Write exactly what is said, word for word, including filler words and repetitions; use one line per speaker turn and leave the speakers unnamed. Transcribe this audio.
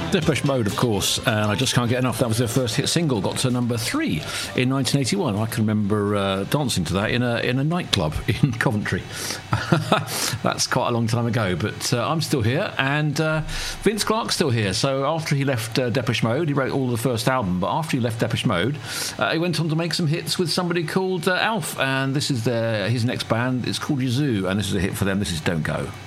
Depeche Mode, of course, and I Just Can't Get Enough. That was their first hit single, got to number three in nineteen eighty-one. I can remember uh, dancing to that in a in a nightclub in Coventry. That's quite a long time ago, but uh, I'm still here, and uh, Vince Clarke's still here. So after he left uh, Depeche Mode, he wrote all of the first album, but after he left Depeche Mode, uh, he went on to make some hits with somebody called uh, Alf, and this is their, his next band. It's called Yazoo, and this is a hit for them. This is Don't Go.